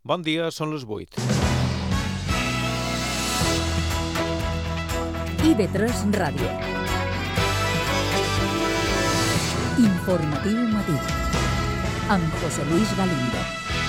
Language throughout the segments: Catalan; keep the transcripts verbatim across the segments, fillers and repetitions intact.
Bon dia, són les vuit. I ve tres Ràdio. Informatiu matí. Amb José Luis Galindo.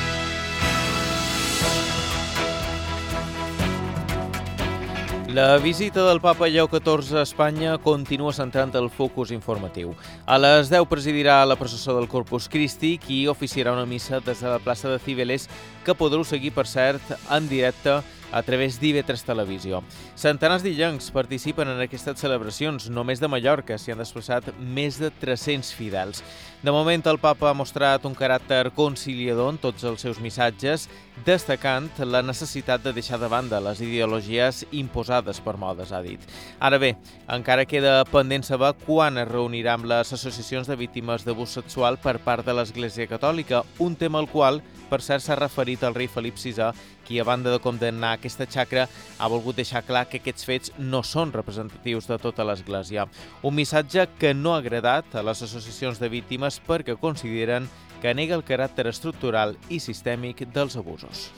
La visita del papa Lleó catorze a Espanya continua centrant el focus informatiu. A les deu presidirà la processó del Corpus Christi, qui oficiarà una missa des de la plaça de Cibeles, que podreu seguir, per cert, en directe a través d'I V tres Televisió. Centenars d'illencs participen en aquestes celebracions. Només de Mallorca s'hi han desplaçat més de tres-cents fidels. De moment, el papa ha mostrat un caràcter conciliador en tots els seus missatges, destacant la necessitat de deixar de banda les ideologies imposades per modes, ha dit. Ara bé, encara queda pendent saber quan es reunirà amb les associacions de víctimes d'abús sexual per part de l'Església Catòlica, un tema al qual, per cert, s'ha referit el rei Felip sisè, qui, a banda de condemnar aquesta xacra, ha volgut deixar clar que aquests fets no són representatius de tota l'Església. Un missatge que no ha agradat a les associacions de víctimes perquè consideren que nega el caràcter estructural i sistèmic dels abusos.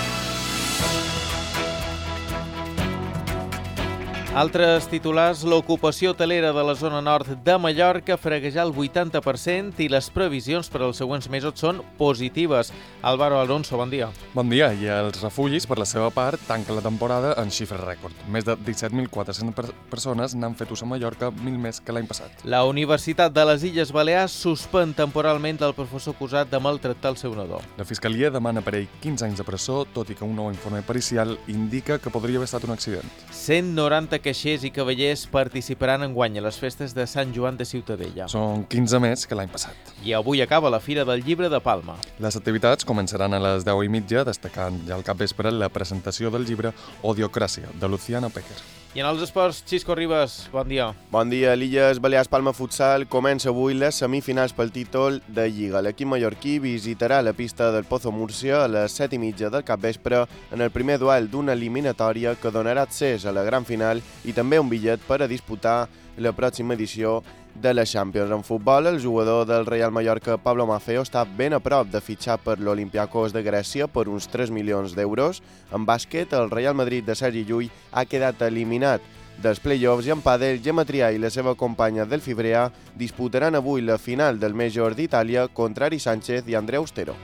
Altres titulars: l'ocupació hotelera de la zona nord de Mallorca freguejà el vuitanta per cent i les previsions per als següents mesos són positives. Álvaro Alonso, bon dia. Bon dia, i els refugis, per la seva part, tanquen la temporada en xifres rècord. Més de disset mil quatre-cents persones n'han fet ús a Mallorca, mil més que l'any passat. La Universitat de les Illes Balears suspèn temporalment el professor acusat de maltractar el seu nadó. La Fiscalia demana per ell quinze anys de presó, tot i que un nou informe pericial indica que podria haver estat un accident. cent noranta caixers i cavallers participaran enguany a les festes de Sant Joan de Ciutadella. Són quinze més que l'any passat. I avui acaba la Fira del Llibre de Palma. Les activitats començaran a les deu i mitja, destacant ja al capvespre la presentació del llibre Odiocràcia, de Luciano Pecker. I en els esports, Xisco Ribas, bon dia. Bon dia. L'Illes Balears Palma Futsal comença avui les semifinals pel títol de Lliga. L'equip mallorquí visitarà la pista del Pozo Múrcia a les set i mitja del capvespre en el primer duel d'una eliminatòria que donarà accés a la gran final i també un bitllet per a disputar la pròxima edició de la Champions. En futbol, el jugador del Real Mallorca, Pablo Maffeo, està ben a prop de fitxar per l'Olympiacos de Grècia per uns tres milions d'euros. En bàsquet, el Real Madrid de Sergi Llull ha quedat eliminat dels play-offs i en pàdel, Gemma Trià i la seva companya del Fibrea disputaran avui la final del Major d'Itàlia contra Ari Sánchez i Andrea Austero.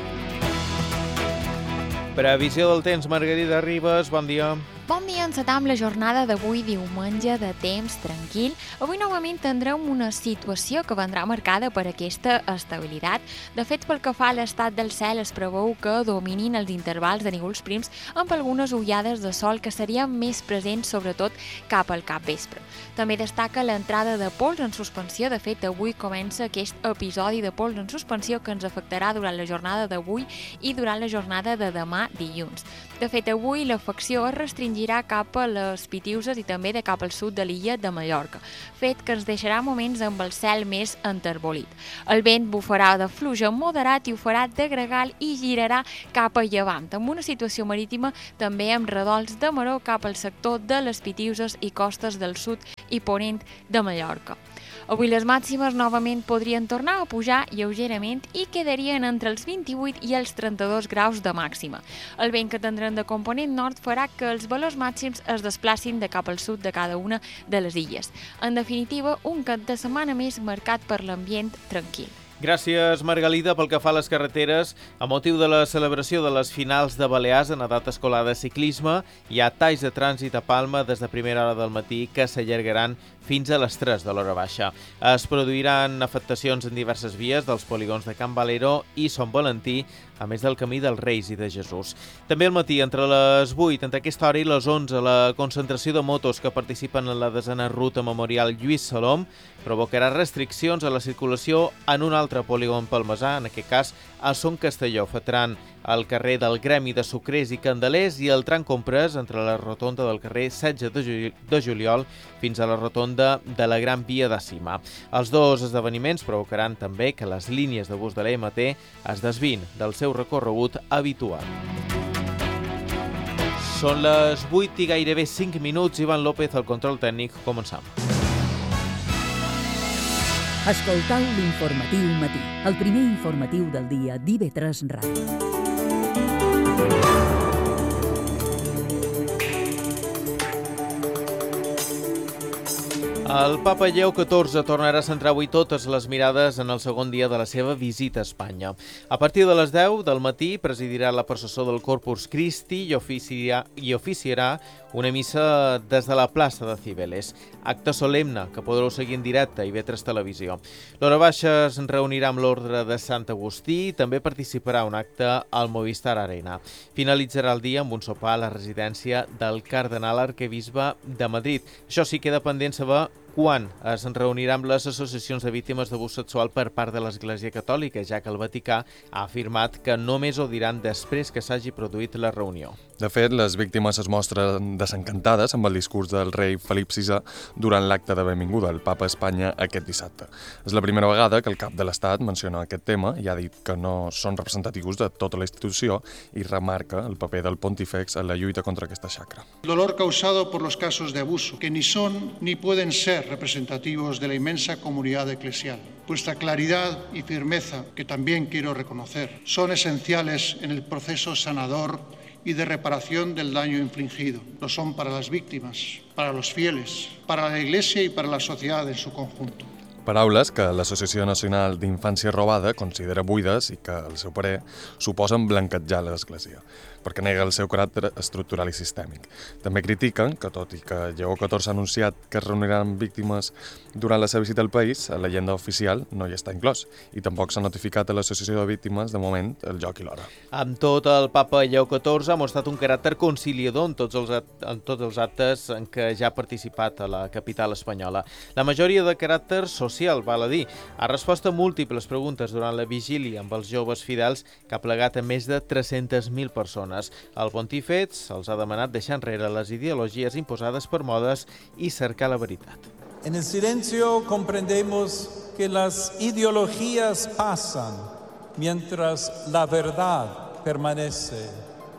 Previsió del temps, Margarida Ribas, bon dia. Bon dia, encetam la jornada d'avui diumenge de temps tranquil. Avui novament tindrem una situació que vendrà marcada per aquesta estabilitat. De fet, pel que fa a l'estat del cel, es preveu que dominin els intervals de núvols prims amb algunes ullades de sol que serien més presents, sobretot cap al capvespre. També destaca l'entrada de pols en suspensió. De fet, avui comença aquest episodi de pols en suspensió que ens afectarà durant la jornada d'avui i durant la jornada de demà dilluns. De fet, avui l'afecció es restringirà cap a les Pitiuses i també de cap al sud de l'illa de Mallorca, fet que ens deixarà moments amb el cel més enterbolit. El vent bufarà de fluix moderat i ho farà de gregal i girarà cap a llevant, amb una situació marítima també amb redols de maró cap al sector de les Pitiuses i costes del sud i ponent de Mallorca. Avui les màximes novament podrien tornar a pujar lleugerament i quedarien entre els vint-i-vuit i els trenta-dos graus de màxima. El vent que tindrem de component nord farà que els valors màxims es desplacin de cap al sud de cada una de les illes. En definitiva, un cap de setmana més marcat per l'ambient tranquil. Gràcies, Margalida. Pel que fa a les carreteres, a motiu de la celebració de les finals de Balears en edat escolar de ciclisme, hi ha talls de trànsit a Palma des de primera hora del matí que s'allargaran fins a les tres de l'hora baixa. Es produiran afectacions en diverses vies dels polígons de Can Valero i Sant Valentí, a més del Camí dels Reis i de Jesús. També al matí, entre les vuit, entre aquesta hora i les onze, la concentració de motos que participen en la desena ruta memorial Lluís Salom provocarà restriccions a la circulació en un altre polígon palmesà, en aquest cas a Son Castelló, afectaran el carrer del Gremi de Sucrers i Candelers i el tram comprès entre la rotonda del carrer setze de juliol fins a la rotonda de la Gran Via de Cima. Els dos esdeveniments provocaran també que les línies de bus de l'E M T es desvin del seu recorregut habitual. Són les vuit i gairebé cinc minuts. Ivan López, al control tècnic. Començam. Escoltau l'informatiu matí, el primer informatiu del dia d'I V tres Ràdio. El papa Lleó catorze tornarà a centrar avui totes les mirades en el segon dia de la seva visita a Espanya. A partir de les deu del matí presidirà la processó del Corpus Christi i oficiarà, i oficiarà una missa des de la plaça de Cibeles. Acte solemne que podreu seguir en directe i vetres televisió. L'hora baixa es reunirà amb l'ordre de Sant Agustí i també participarà un acte al Movistar Arena. Finalitzarà el dia amb un sopar a la residència del cardenal arquebisbe de Madrid. Això sí, queda pendent saber quan es reunirà amb les associacions de víctimes d'abús sexual per part de l'Església Catòlica, ja que el Vaticà ha afirmat que només ho diran després que s'hagi produït la reunió. De fet, les víctimes es mostren desencantades amb el discurs del rei Felip sisè durant l'acte de benvinguda al Papa a Espanya aquest dissabte. És la primera vegada que el cap de l'Estat menciona aquest tema i ha dit que no són representatius de tota la institució i remarca el paper del Pontífex en la lluita contra aquesta xacra. El dolor causado por los casos de abuso, que ni son ni pueden ser representativos de la inmensa comunidad eclesial. Vuestra claridad y firmeza, que también quiero reconocer, son esenciales en el proceso sanador y de reparación del daño infligido. Lo son para las víctimas, para los fieles, para la Iglesia y para la sociedad en su conjunto. Paraules que l'Associació Nacional d'Infància Robada considera buides i que, al seu parer, suposen blanquejar l'Església, perquè nega el seu caràcter estructural i sistèmic. També critiquen que, tot i que Lleó catorze ha anunciat que es reuniran víctimes durant la seva visita al país, a l'agenda oficial no hi està inclòs, i tampoc s'ha notificat a l'Associació de Víctimes, de moment, el lloc i l'hora. Amb tot, el papa Lleó catorze ha mostrat un caràcter conciliador en tots els, en tots els actes en què ja ha participat a la capital espanyola. La majoria de caràcter social, val a dir, ha respost a múltiples preguntes durant la vigília amb els joves fidels que ha plegat a més de tres-centes mil persones. El Pontífex els ha demanat deixar enrere les ideologies imposades per modes i cercar la veritat. En el silencio comprendemos que las ideologías pasan mientras la verdad permanece.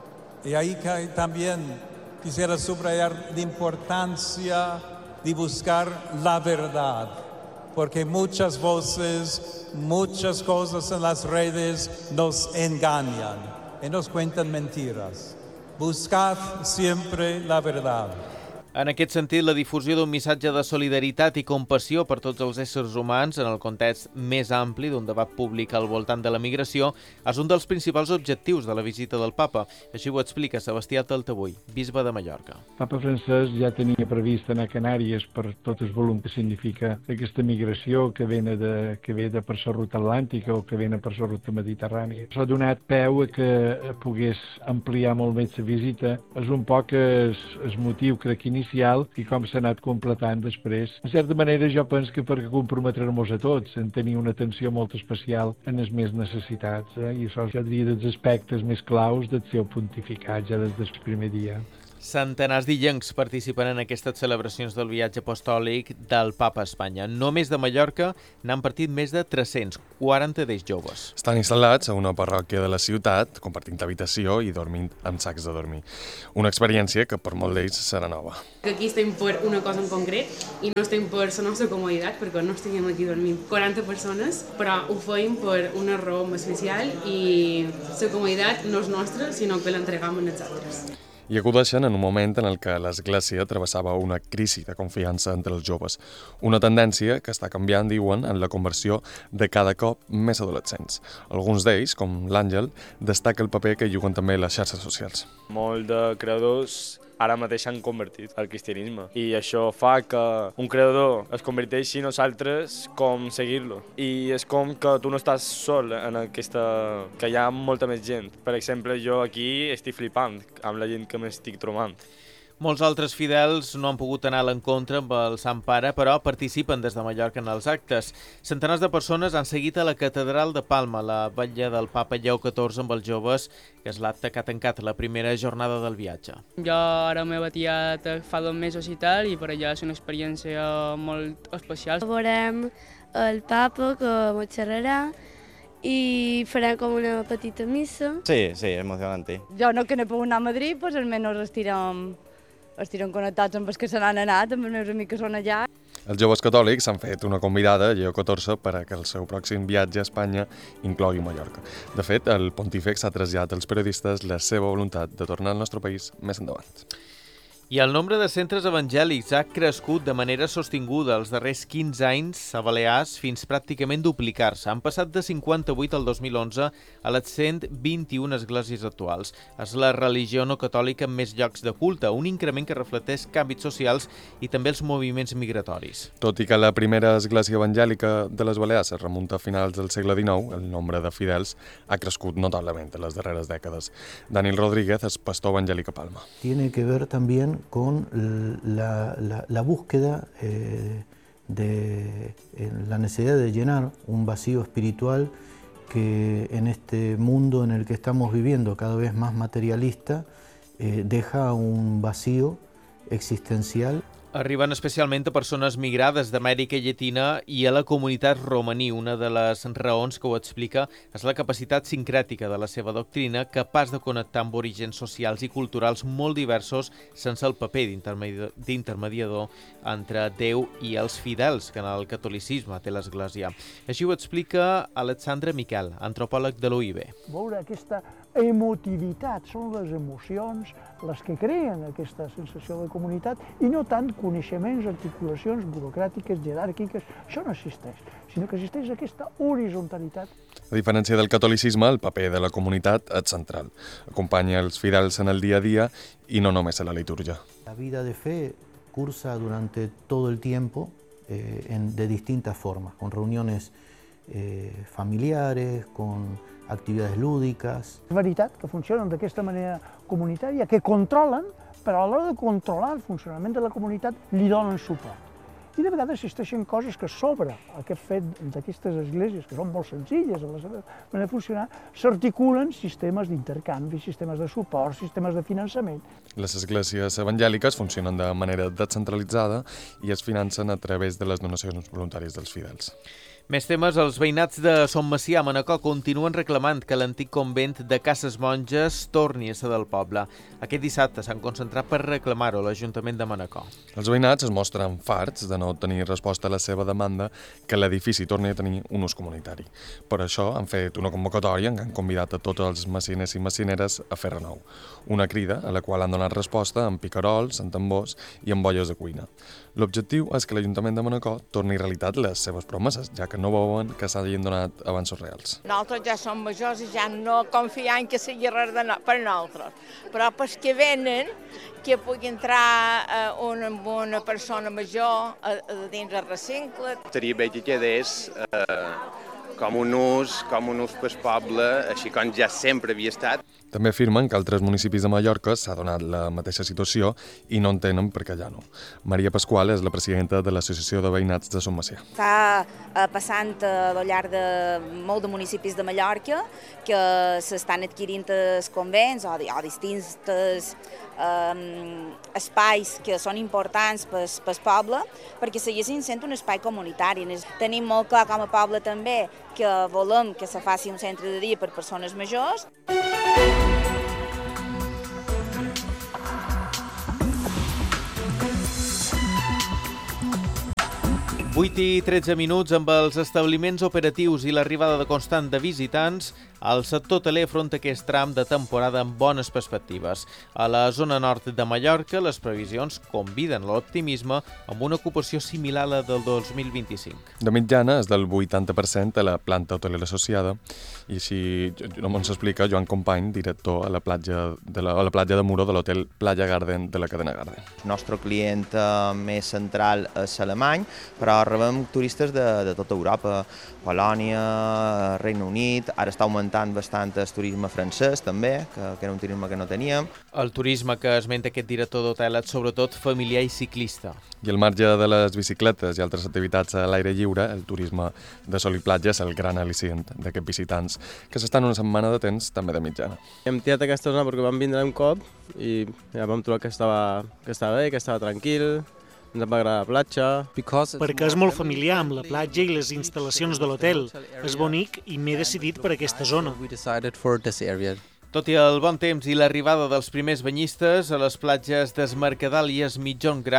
Y ahí también quisiera subrayar la importancia de buscar la verdad, porque muchas voces, muchas cosas en las redes nos engañan y nos cuentan mentiras. Buscad siempre la verdad. En aquest sentit, la difusió d'un missatge de solidaritat i compassió per tots els éssers humans en el context més ampli d'un debat públic al voltant de la migració és un dels principals objectius de la visita del papa. Així ho explica Sebastià Taltabull, bisbe de Mallorca. El papa francès ja tenia previst anar a Canàries per tot el volum que significa aquesta migració que ve de, que ve de per la ruta atlàntica o que ve per la ruta mediterrània. S'ha donat peu a que pogués ampliar molt més la visita. És un poc el, el motiu, crec, inicial i com s'ha anat completant després. En certa manera, jo penso que per comprometre-nos a tots en tenir una atenció molt especial en els més necessitats, eh? I això ja diria dels aspectes més claus del seu pontificat ja des del primer dia. Centenars d'illencs participen en aquestes celebracions del viatge apostòlic del Papa a Espanya. Només de Mallorca n'han partit més de tres-cents, quaranta d'ells joves. Estan instal·lats a una parròquia de la ciutat, compartint habitació i dormint en sacs de dormir. Una experiència que per molts d'ells serà nova. Aquí estem per una cosa en concret i no estem per la nostra comoditat, perquè no estem aquí dormint quaranta persones, però ho fem per una raó especial i la comoditat no és nostra, sinó que l'entregam a nosaltres. I acudeixen en un moment en el que l'Església travessava una crisi de confiança entre els joves. Una tendència que està canviant, diuen, en la conversió de cada cop més adolescents. Alguns d'ells, com l'Àngel, destaca el paper que juguen també les xarxes socials. Molts de creadors ara mateix s'han convertit al cristianisme i això fa que un creador es converteixi en nosaltres com seguir-lo i és com que tu no estàs sol en aquesta... que hi ha molta més gent. Per exemple, jo aquí estic flipant amb la gent que m'estic trobant. Molts altres fidels no han pogut anar a l'encontre amb el Sant Pare, però participen des de Mallorca en els actes. Centenars de persones han seguit a la Catedral de Palma, la vetlla del Papa Lleó catorze amb els joves, que és l'acte que ha tancat la primera jornada del viatge. Jo ara m'he batiat fa dos mesos i tal, i per allà és una experiència molt especial. Veurem el Papa que ens xerrarà i farem com una petita missa. Sí, sí, emocionante. Jo no que no he pogut anar a Madrid, doncs almenys estirem... estirem connectats amb els que se n'han anat, amb els meus amics que són allà. Els joves catòlics han fet una convidada a Lleó catorze per a que el seu pròxim viatge a Espanya inclogui Mallorca. De fet, el Pontífex ha traslladat als periodistes la seva voluntat de tornar al nostre país més endavant. I el nombre de centres evangèlics ha crescut de manera sostinguda els darrers quinze anys a Balears fins pràcticament duplicar-se. Han passat de cinquanta-vuit al dos mil onze a les cent vint-i-una esglésies actuals. És la religió no catòlica amb més llocs de culte, un increment que reflecteix canvis socials i també els moviments migratoris. Tot i que la primera església evangèlica de les Balears es remunta a finals del segle dinou, el nombre de fidels ha crescut notablement en les darreres dècades. Daniel Rodríguez és pastor evangèlic a Palma. Tiene que ver también con la, la, la búsqueda eh, de eh, la necesidad de llenar un vacío espiritual que en este mundo en el que estamos viviendo, cada vez más materialista, eh, deja un vacío existencial. Arriben especialment a persones migrades d'Amèrica Llatina i a la comunitat romaní. Una de les raons que ho explica és la capacitat sincrètica de la seva doctrina, capaç de connectar amb orígens socials i culturals molt diversos sense el paper d'intermediador entre Déu i els fidels que en el catolicisme té l'Església. Així ho explica Alexandre Miquel, antropòleg de l'U I B. Veure aquesta emotivitat, són les emocions les que creen aquesta sensació de comunitat i no tant coneixements, articulacions burocràtiques, jeràrquiques, això no existeix, sinó que existeix aquesta horizontalitat. A diferència del catolicisme, el paper de la comunitat és central. Acompanya els fidels en el dia a dia i no només a la litúrgia. La vida de fe cursa durante todo el tiempo eh, en, de distintas formas, con reuniones eh, familiares, con actividades lúdiques. És veritat que funcionen d'aquesta manera comunitària, que controlen, però a l'hora de controlar el funcionament de la comunitat li donen suport. I de vegades existeixen coses que sobre aquest fet d'aquestes esglésies, que són molt senzilles a la seva manera de funcionar, s'articulen sistemes d'intercanvi, sistemes de suport, sistemes de finançament. Les esglésies evangèliques funcionen de manera descentralitzada i es financen a través de les donacions voluntàries dels fidels. Més temes, els veïnats de Son Macià, a Manacor, continuen reclamant que l'antic convent de Cases Monges torni a ser del poble. Aquest dissabte s'han concentrat per reclamar-ho a l'Ajuntament de Manacor. Els veïnats es mostren farts de no tenir resposta a la seva demanda que l'edifici torni a tenir un ús comunitari. Per això han fet una convocatòria en què han convidat a tots els maciners i macineres a fer renou. Una crida a la qual han donat resposta amb picarols, amb tambors i amb bolles de cuina. L'objectiu és que l'Ajuntament de Manacor torni a realitat les seves promeses, ja que no veuen que s'hagin donat avanços reals. Nosaltres ja som majors i ja no confiem que sigui res de no, per nosaltres, però pels que venen, que pugui entrar eh, una, una persona major a, a dins el recinte. Seria bé que quedés eh, com un ús, com un ús pel poble, així com ja sempre havia estat. També afirmen que altres municipis de Mallorca s'ha donat la mateixa situació i no entenen per què ja no. Maria Pasqual és la presidenta de l'Associació de Veïnats de Son Macià. Està eh, passant al llarg de molt de municipis de Mallorca que s'estan adquirint els convents o, o distints eh, espais que són importants pel, pel poble perquè seguissin sent un espai comunitari. Tenim molt clar com a poble també que volem que se faci un centre de dia per persones majors. vuit i tretze minuts amb els establiments operatius i l'arribada de constant de visitants, el sector hoteler afronta aquest tram de temporada amb bones perspectives. A la zona nord de Mallorca, les previsions conviden l'optimisme amb una ocupació similar a la del dos mil vint-i-cinc. De mitjana és del vuitanta per cent a la planta hotelera associada i així ens explica Joan Company, director a la platja de, la, a la platja de Muro de l'hotel Playa Garden de la cadena Garden. El nostre client més central és alemany, però rebem turistes de, de tota Europa, Polònia, Regne Unit, ara està augmentant bastant el turisme francès també, que, que era un turisme que no teníem. El turisme que esmenta aquest director d'hotel és sobretot familiar i ciclista. I al marge de les bicicletes i altres activitats a l'aire lliure, el turisme de sol i platja és el gran al·licient d'aquests visitants, que s'estan una setmana de temps també de mitjana. Hem tirat aquesta zona perquè vam vindre un cop i ja vam trobar que estava, que estava bé, que estava tranquil, ens va agradar la platja. Perquè és molt familiar amb la platja i les instal·lacions de l'hotel. És bonic i m'he decidit per aquesta zona. Tot i el bon temps i l'arribada dels primers banyistes, a les platges d'Es Mercadal i Es Mitjon Gran,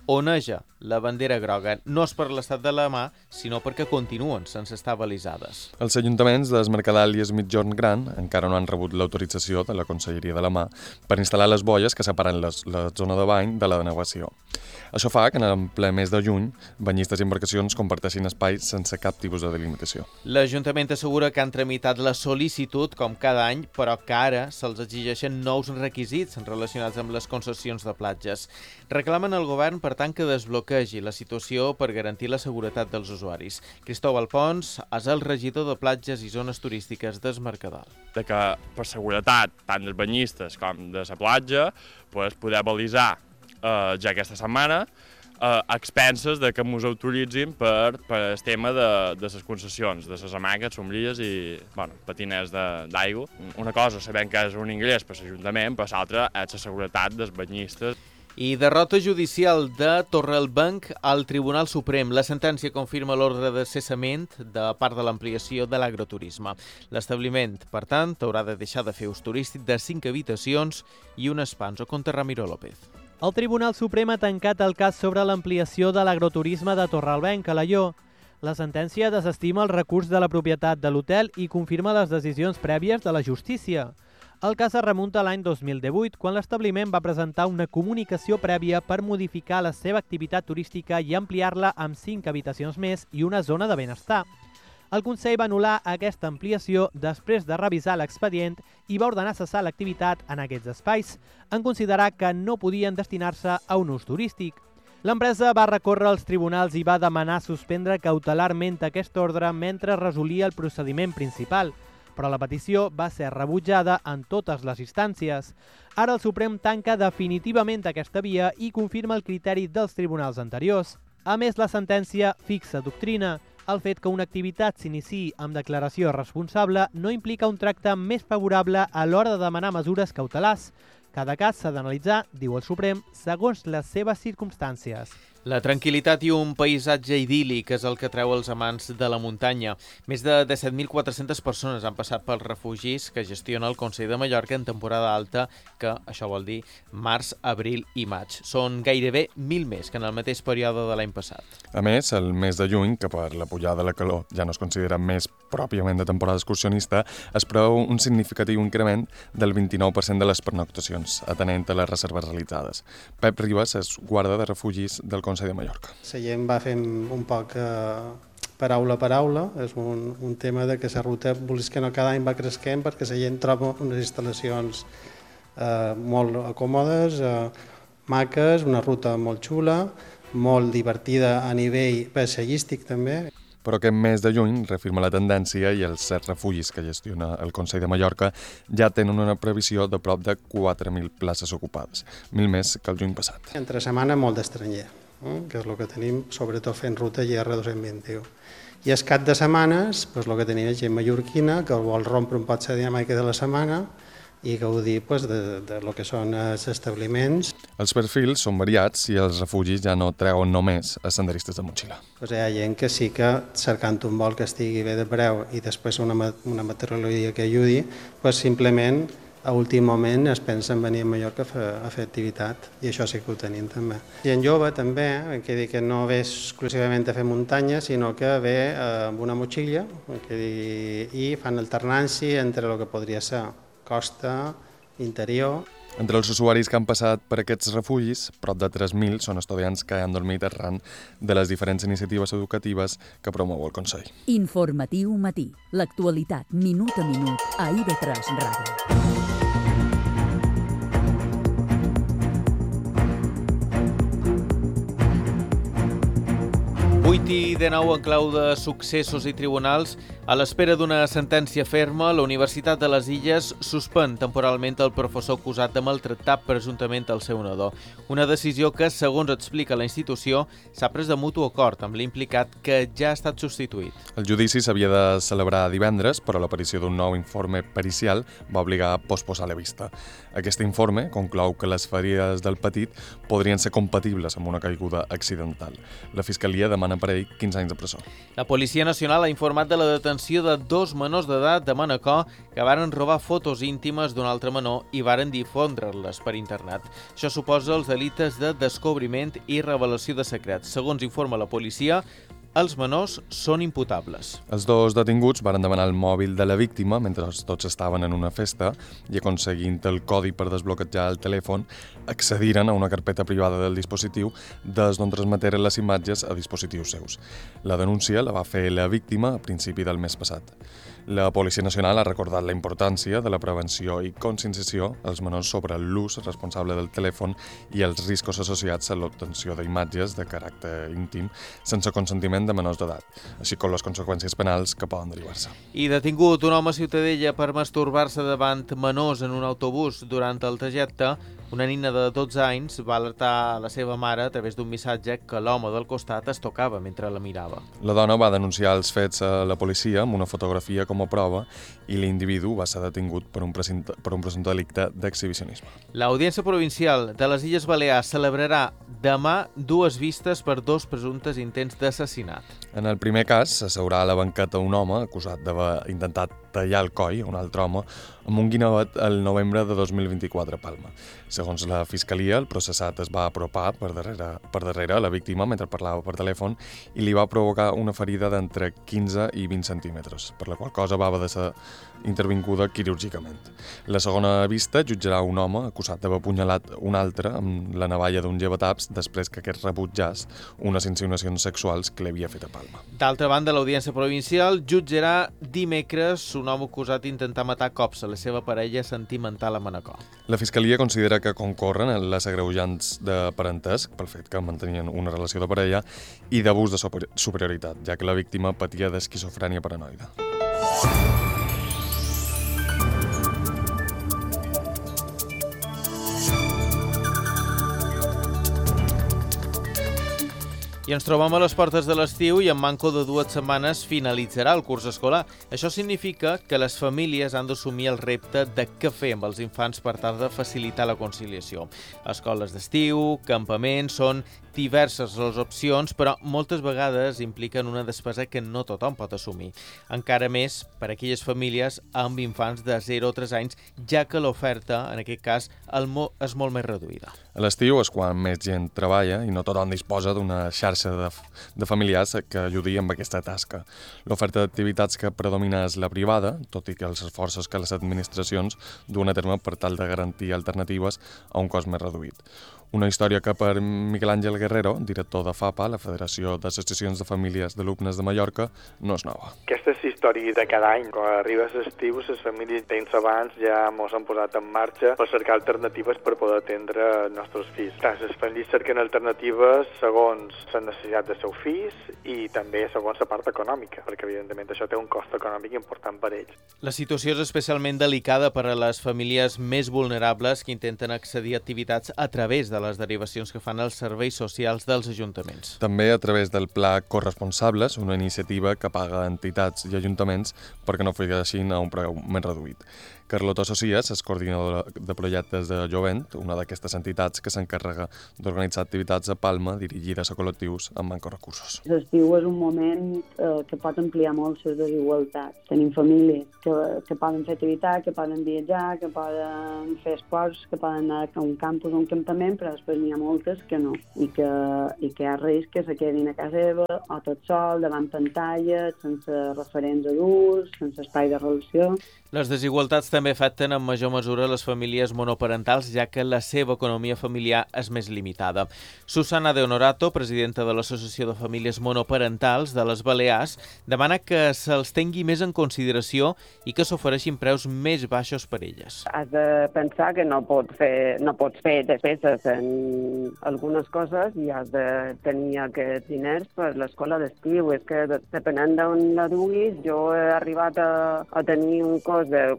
oneja la bandera groga. No és per l'estat de la mà, sinó perquè continuen sense estar balisades. Els ajuntaments d'Es Mercadal i Es Migjorn Gran encara no han rebut l'autorització de la Conselleria de la Mà per instal·lar les boies que separen les, la zona de bany de la de navegació. Això fa que en ple mes de juny banyistes i embarcacions comparteixin espais sense cap tipus de delimitació. L'Ajuntament assegura que han tramitat la sol·licitud com cada any, però que ara se'ls exigeixen nous requisits relacionats amb les concessions de platges. Reclamen al govern, per tant, que desbloquegi la situació per garantir la seguretat dels usuaris. Cristóbal Pons és el regidor de platges i zones turístiques d'Es Mercadal. De que per seguretat tant dels banyistes com de la platja pues, poder balisar eh, ja aquesta setmana a expenses de que ens autoritzin per, per el tema de, de les concessions, de les hamaques, sombrilles i bueno, patiners d'aigua. Una cosa sabem que és un ingrés per l'Ajuntament, però l'altra és la seguretat dels banyistes. I derrota judicial de Torralbenc al Tribunal Suprem. La sentència confirma l'ordre de cessament de part de l'ampliació de l'agroturisme. L'establiment, per tant, haurà de deixar de fer ús turístic de cinc habitacions i un spa. Ens ho conta Ramiro López. El Tribunal Suprem ha tancat el cas sobre l'ampliació de l'agroturisme de Torralbenc, a Alaior. La sentència desestima el recurs de la propietat de l'hotel i confirma les decisions prèvies de la justícia. El cas es remunta a l'any dos mil divuit, quan l'establiment va presentar una comunicació prèvia per modificar la seva activitat turística i ampliar-la amb cinc habitacions més i una zona de benestar. El Consell va anul·lar aquesta ampliació després de revisar l'expedient i va ordenar cessar l'activitat en aquests espais, en considerar que no podien destinar-se a un ús turístic. L'empresa va recórrer als tribunals i va demanar suspendre cautelarment aquest ordre mentre resolia el procediment principal, però la petició va ser rebutjada en totes les instàncies. Ara el Suprem tanca definitivament aquesta via i confirma el criteri dels tribunals anteriors. A més, la sentència fixa doctrina. El fet que una activitat s'iniciï amb declaració responsable no implica un tracte més favorable a l'hora de demanar mesures cautelars. Cada cas s'ha d'analitzar, diu el Suprem, segons les seves circumstàncies. La tranquil·litat i un paisatge idíl·lic és el que treu els amants de la muntanya. Més de disset mil quatre-centes persones han passat pels refugis que gestiona el Consell de Mallorca en temporada alta, que això vol dir març, abril i maig. Són gairebé mil més que en el mateix període de l'any passat. A més, el mes de juny, que per la pujada de la calor ja no es considera més pròpiament de temporada excursionista, es preveu un significatiu increment del vint-i-nou per cent de les pernoctacions, atenent a les reserves realitzades. Pep Ribas és guarda de refugis del Consell de Mallorca. La gent va fent un poc eh, paraula a paraula, és un, un tema de que la ruta, vols que no, cada any va creixent perquè la gent troba unes instal·lacions eh, molt còmodes, eh, maques, una ruta molt xula, molt divertida a nivell paisatgístic també. Però aquest mes de juny reafirma la tendència i els set refugis que gestiona el Consell de Mallorca ja tenen una previsió de prop de quatre mil places ocupades, mil més que el juny passat. Entre setmana molt d'estranger, eh? que és el que tenim, sobretot fent ruta G R dos cents vint u. I el cap de setmanes, doncs, el que tenim és gent mallorquina que vol rompre un pot la dinàmica de la setmana i gaudir pues, de, de lo que són els establiments. Els perfils són variats i els refugis ja no treuen només a senderistes de motxilla. Pues hi ha gent que sí que cercant un vol que estigui bé de preu i després una, una meteorologia que ajudi, pues, simplement a últim moment es pensa en venir a Mallorca a fer, a fer activitat i això sí que ho tenim també. Gent jove també, que, dir que no ve exclusivament a fer muntanya, sinó que ve amb una motxilla que dir, i fan alternància entre el que podria ser costa, interior. Entre els usuaris que han passat per aquests refugis, prop de tres mil són estudiants que han dormit arran de les diferents iniciatives educatives que promou el Consell. Informatiu matí. L'actualitat minut a minut a I V tres Ràdio. vuit i dinou en clau de successos i tribunals. A l'espera d'una sentència ferma, la Universitat de les Illes suspèn temporalment el professor acusat de maltractar presumptament el seu nadó. Una decisió que, segons explica la institució, s'ha pres de mutu acord amb l'implicat, que ja ha estat substituït. El judici s'havia de celebrar divendres, però l'aparició d'un nou informe pericial va obligar a posposar la vista. Aquest informe conclou que les ferides del petit podrien ser compatibles amb una caiguda accidental. La Fiscalia demana per ell quinze anys de presó. La Policia Nacional ha informat de la detenció detenció de dos menors d'edat de Manacor que varen robar fotos íntimes d'un altre menor i varen difondre-les per internet. Això suposa els delictes de descobriment i revelació de secrets. Segons informa la policia, els menors són imputables. Els dos detinguts varen demanar el mòbil de la víctima mentre tots estaven en una festa i, aconseguint el codi per desbloquejar el telèfon, accediren a una carpeta privada del dispositiu des d'on transmeteren les imatges a dispositius seus. La denúncia la va fer la víctima a principi del mes passat. La Policia Nacional ha recordat la importància de la prevenció i conscienciació als menors sobre l'ús responsable del telèfon i els riscos associats a l'obtenció d'imatges de caràcter íntim sense consentiment de menors d'edat, així com les conseqüències penals que poden derivar-se. I detingut un home a Ciutadella per masturbar-se davant menors en un autobús durant el trajecte. Una nina de dotze anys va alertar la seva mare a través d'un missatge que l'home del costat es tocava mentre la mirava. La dona va denunciar els fets a la policia amb una fotografia com a prova i l'individu va ser detingut per un presumpte, per un presumpte delicte d'exhibicionisme. L'Audiència Provincial de les Illes Balears celebrarà demà dues vistes per dos presumptes intents d'assassinat. En el primer cas, s'asseurà a la banqueta un home acusat d'haver intentat tallar el coll a un altre home amb un guinevet el novembre de dos mil vint-i-quatre a Palma. Segons la Fiscalia, el processat es va apropar per darrere, per darrere a la víctima mentre parlava per telèfon i li va provocar una ferida d'entre quinze i vint centímetres, per la qual cosa va haver de ser intervinguda quirúrgicament. La segona vista jutjarà un home acusat d'haver apunyalat un altre amb la navalla d'un llevataps després que aquest rebutjàs unes insinuacions sexuals que li havia fet a Palma. D'altra banda, l'Audiència Provincial jutjarà dimecres un home acusat d'intentar matar cops a la seva parella sentimental a Manacor. La Fiscalia considera que concorren en les agreujants de parentesc pel fet que mantenien una relació de parella i d'abús de superioritat, ja que la víctima patia d'esquizofrènia paranoide. I ens trobem a les portes de l'estiu i en manco de dues setmanes finalitzarà el curs escolar. Això significa que les famílies han d'assumir el repte de què fer amb els infants per tal de facilitar la conciliació. Escoles d'estiu, campaments, són diverses les opcions, però moltes vegades impliquen una despesa que no tothom pot assumir. Encara més per a aquelles famílies amb infants de zero a tres anys, ja que l'oferta, en aquest cas, és molt més reduïda. A l'estiu és quan més gent treballa i no tothom disposa d'una xarxa de, de familiars que ajudi amb aquesta tasca. L'oferta d'activitats que predomina és la privada, tot i que els esforços que les administracions duen a terme per tal de garantir alternatives a un cost més reduït. Una història que per Miguel Ángel Guerrero, director de FAPA, la Federació d'Associacions de Famílies d'Alumnes de Mallorca, no és nova. Aquesta és història de cada any. Quan arriba l'estiu, les famílies temps abans ja ens han posat en marxa per cercar alternatives per poder atendre els nostres fills. Les famílies cerquen alternatives segons la necessitat dels seus fills i també segons la part econòmica, perquè evidentment això té un cost econòmic important per ells. La situació és especialment delicada per a les famílies més vulnerables que intenten accedir a activitats a través de de les derivacions que fan els serveis socials dels ajuntaments. També a través del Pla Corresponsables, una iniciativa que paga entitats i ajuntaments perquè no ofereixin a un preu més reduït. Carlota Socias és coordinadora de projectes de Jovent, una d'aquestes entitats que s'encarrega d'organitzar activitats a Palma dirigides a col·lectius amb manca de recursos. L'estiu és un moment eh, que pot ampliar molt les desigualtats. Tenim famílies que, que poden fer activitat, que poden viatjar, que poden fer esports, que poden anar a un campus o un campament, però després n'hi ha moltes que no, i que, i que hi ha risc que se quedin a casa seva o tot sol, davant pantalles, sense referents adults, sense espai de relació. Les desigualtats també afecten en major mesura les famílies monoparentals, ja que la seva economia familiar és més limitada. Susana De Honorato, presidenta de l'Associació de Famílies Monoparentals de les Balears, demana que se'ls tingui més en consideració i que s'ofereixin preus més baixos per elles. Has de pensar que no pots fer, no pots fer despeses en algunes coses i has de tenir aquests diners per l'escola d'estiu. És que depenent d'on la duguis, jo he arribat a, a tenir un cost de quatre-cents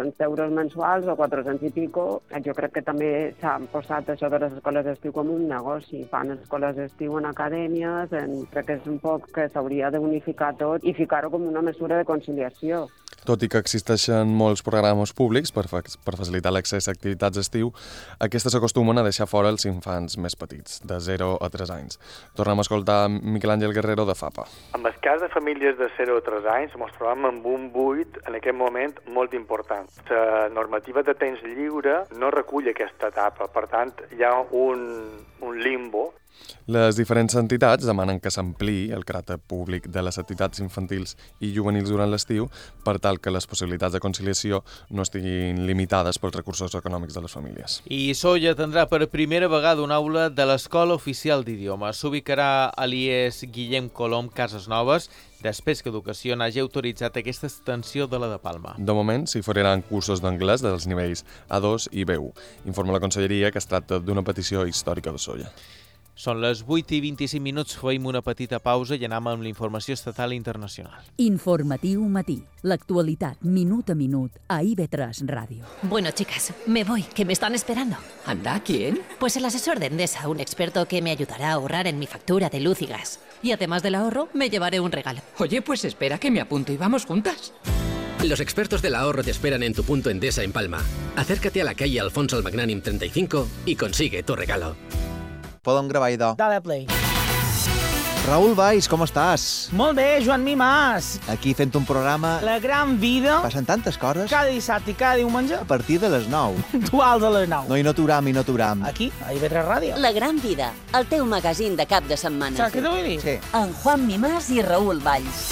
quatre-cents euros mensuals o quatre-cents i pico. Jo crec que també s'han posat això de les escoles d'estiu com un negoci. Fan escoles d'estiu en acadèmies, en... crec que és un poc que s'hauria d'unificar tot i ficar-ho com una mesura de conciliació. Tot i que existeixen molts programes públics per, fa per facilitar l'accés a activitats d'estiu, aquestes s'acostumen a deixar fora els infants més petits, de zero a tres anys. Tornem a escoltar Miquel Àngel Guerrero de FAPA. En el cas de famílies de zero a tres anys, ens trobem amb un buit en aquest moment molt important. La normativa de temps lliure no recull aquesta etapa, per tant, hi ha un, un limbo. Les diferents entitats demanen que s'ampliï el caràcter públic de les activitats infantils i juvenils durant l'estiu per tal que les possibilitats de conciliació no estiguin limitades pels recursos econòmics de les famílies. I Sóller tindrà per primera vegada una aula de l'Escola Oficial d'Idiomes. S'ubicarà a l'I E S Guillem Colom Cases Noves, després que Educació n'hagi autoritzat aquesta extensió de la de Palma. De moment s'hi oferiran cursos d'anglès dels nivells A dos i B u. Informa la Conselleria que es tracta d'una petició històrica de Sóller. Són les vuit i vint-i-cinc minuts, fem una petita pausa i anem amb la informació estatal i internacional. Informatiu matí. L'actualitat minut a minut a I V tres Radio. Bueno, chicas, me voy, que me están esperando. ¿Anda? ¿Quién? Pues el asesor de Endesa, un experto que me ayudará a ahorrar en mi factura de luz y gas. Y además del ahorro, me llevaré un regalo. Oye, pues espera que me apunto y vamos juntas. Los expertos del ahorro te esperan en tu punto Endesa en Palma. Acércate a la calle Alfonso el Magnànim treinta y cinco y consigue tu regalo. Podem gravar, idò. Dale play. Raül Valls, com estàs? Molt bé, Joan Mimàs. Aquí fent un programa... La gran vida. Passen tantes coses. Cada dissabte i cada diumenge. A partir de les nou. Dual de les nou. No, i no t'uram, i no t'uram. Aquí, a I V tres Ràdio. La gran vida, el teu magazín de cap de setmana. Saps què t'ho vull dir? Sí. En Juan Mimàs i Raül Valls.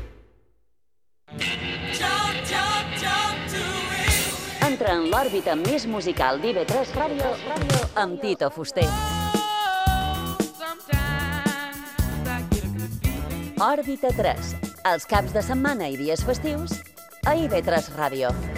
Entra en l'òrbita més musical d'I V tres Ràdio amb Tito Fuster. Òrbita tres, els caps de setmana i dies festius a I V tres Ràdio.